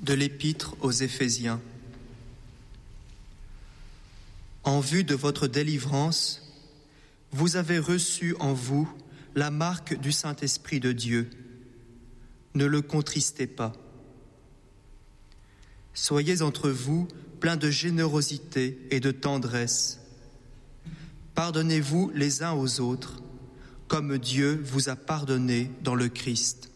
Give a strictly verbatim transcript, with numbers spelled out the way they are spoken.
De l'Épître aux Éphésiens. En vue de votre délivrance, vous avez reçu en vous la marque du Saint-Esprit de Dieu. Ne le contristez pas. Soyez entre vous pleins de générosité et de tendresse. Pardonnez-vous les uns aux autres, comme Dieu vous a pardonné dans le Christ.